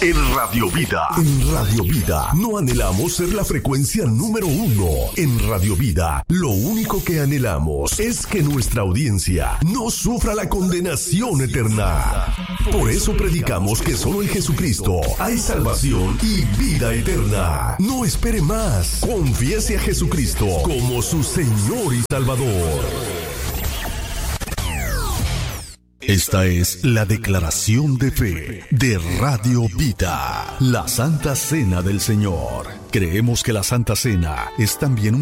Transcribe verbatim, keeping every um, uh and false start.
en Radio Vida. En Radio Vida no anhelamos ser la frecuencia número uno. En Radio Vida lo único que anhelamos es que nuestra audiencia no sufra la condenación eterna. Por eso predicamos que solo en Jesucristo hay salvación y vida eterna. No espere más. Confiese a Jesucristo como su Señor y Salvador. Esta es la declaración de fe de Radio Vida, la Santa Cena del Señor. Creemos que la Santa Cena es también un